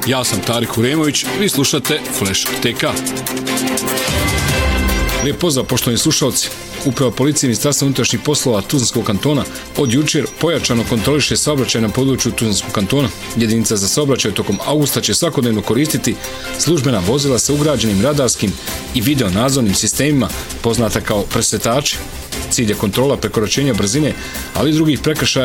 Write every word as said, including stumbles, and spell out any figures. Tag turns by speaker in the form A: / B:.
A: Ja sam Tarik Uremović, vi slušate Flash T K. Lijep pozdrav, poštovani slušalci. Uprava policije Ministarstva unutrašnjih poslova Tuzlanskog kantona od jučer pojačano kontroliše saobraćaj na području Tuzlanskog kantona. Jedinica za saobraćaj tokom augusta će svakodnevno koristiti službena vozila sa ugrađenim radarskim i video nadzornim sistemima, poznata kao presretači. Cilj je kontrola prekoračenja brzine, ali i drugih prekršaja